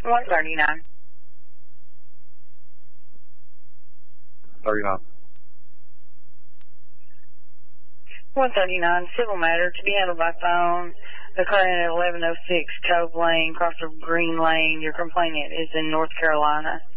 139. 39. 139, civil matter to be handled by phone, occurring at 1106 Cove Lane, across of Green Lane. Your complainant is in North Carolina.